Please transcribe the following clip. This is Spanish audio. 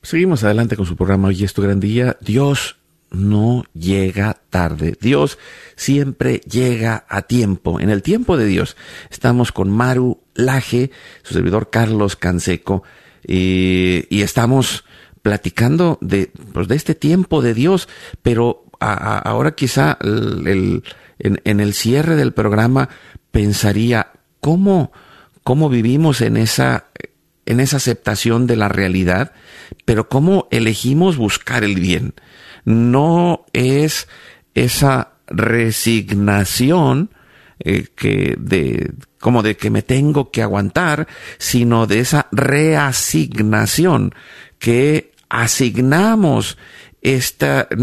Seguimos adelante con su programa Hoy es tu gran día. Dios no llega tarde. Dios siempre llega a tiempo. En el tiempo de Dios. Estamos con Maru Laje, su servidor Carlos Canseco, y estamos platicando de este tiempo de Dios, pero ahora quizá en el cierre del programa pensaría cómo vivimos en esa aceptación de la realidad, pero cómo elegimos buscar el bien. No es esa resignación como de que me tengo que aguantar, sino de esa reasignación que asignamos